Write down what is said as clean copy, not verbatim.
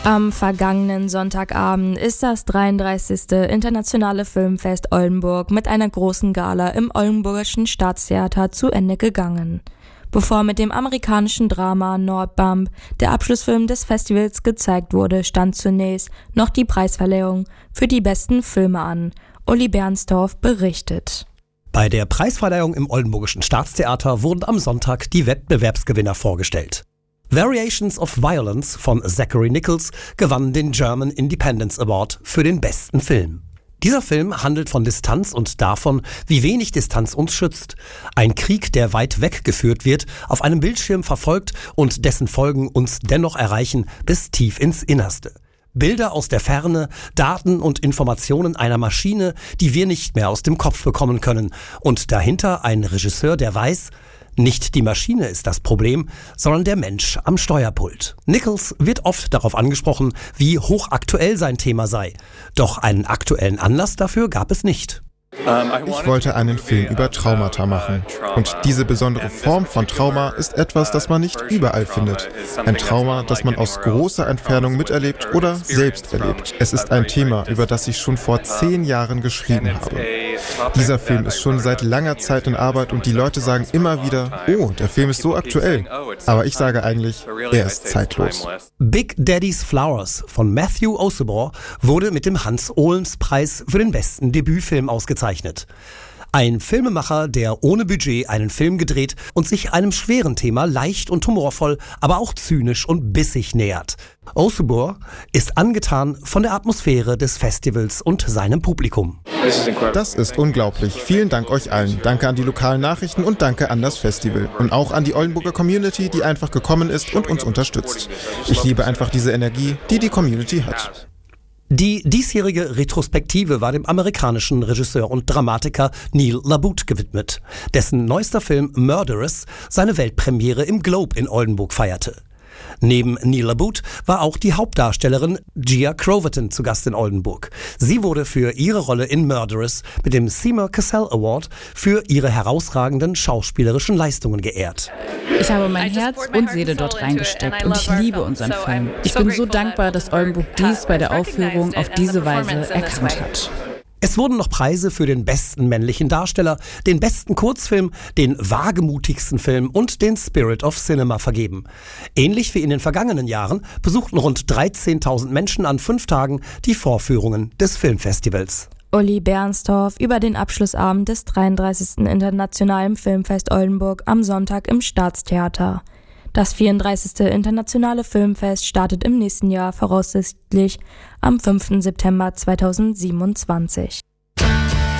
Am vergangenen Sonntagabend ist das 33. Internationale Filmfest Oldenburg mit einer großen Gala im Oldenburgischen Staatstheater zu Ende gegangen. Bevor mit dem amerikanischen Drama Nordbump der Abschlussfilm des Festivals gezeigt wurde, stand zunächst noch die Preisverleihung für die besten Filme an. Uli Bernstorff berichtet. Bei der Preisverleihung im Oldenburgischen Staatstheater wurden am Sonntag die Wettbewerbsgewinner vorgestellt. Variations of Violence von Zachary Nichols gewann den German Independence Award für den besten Film. Dieser Film handelt von Distanz und davon, wie wenig Distanz uns schützt. Ein Krieg, der weit weggeführt wird, auf einem Bildschirm verfolgt und dessen Folgen uns dennoch erreichen bis tief ins Innerste. Bilder aus der Ferne, Daten und Informationen einer Maschine, die wir nicht mehr aus dem Kopf bekommen können. Und dahinter ein Regisseur, der weiß, nicht die Maschine ist das Problem, sondern der Mensch am Steuerpult. Nichols wird oft darauf angesprochen, wie hochaktuell sein Thema sei. Doch einen aktuellen Anlass dafür gab es nicht. Ich wollte einen Film über Traumata machen. Und diese besondere Form von Trauma ist etwas, das man nicht überall findet. Ein Trauma, das man aus großer Entfernung miterlebt oder selbst erlebt. Es ist ein Thema, über das ich schon vor 10 Jahren geschrieben habe. Dieser Film ist schon seit langer Zeit in Arbeit und die Leute sagen immer wieder, oh, der Film ist so aktuell. Aber ich sage eigentlich, er ist zeitlos. Big Daddy's Flowers von Matthew Osborne wurde mit dem Hans-Ohlms-Preis für den besten Debütfilm ausgezeichnet. Ein Filmemacher, der ohne Budget einen Film gedreht und sich einem schweren Thema leicht und humorvoll, aber auch zynisch und bissig nähert. Osborne ist angetan von der Atmosphäre des Festivals und seinem Publikum. Das ist unglaublich. Vielen Dank euch allen. Danke an die lokalen Nachrichten und danke an das Festival. Und auch an die Oldenburger Community, die einfach gekommen ist und uns unterstützt. Ich liebe einfach diese Energie, die die Community hat. Die diesjährige Retrospektive war dem amerikanischen Regisseur und Dramatiker Neil LaBute gewidmet, dessen neuester Film Murderous seine Weltpremiere im Globe in Oldenburg feierte. Neben Neil LaBute war auch die Hauptdarstellerin Gia Croverton zu Gast in Oldenburg. Sie wurde für ihre Rolle in Murderous mit dem Seymour Cassell Award für ihre herausragenden schauspielerischen Leistungen geehrt. Ich habe mein Herz und Seele dort reingesteckt und ich liebe unseren Film. Ich bin so dankbar, dass Oldenburg dies bei der Aufführung auf diese Weise erkannt hat. Es wurden noch Preise für den besten männlichen Darsteller, den besten Kurzfilm, den wagemutigsten Film und den Spirit of Cinema vergeben. Ähnlich wie in den vergangenen Jahren besuchten rund 13.000 Menschen an 5 Tagen die Vorführungen des Filmfestivals. Uli Bernstorff über den Abschlussabend des 33. Internationalen Filmfest Oldenburg am Sonntag im Staatstheater. Das 34. Internationale Filmfest startet im nächsten Jahr voraussichtlich am 5. September 2027.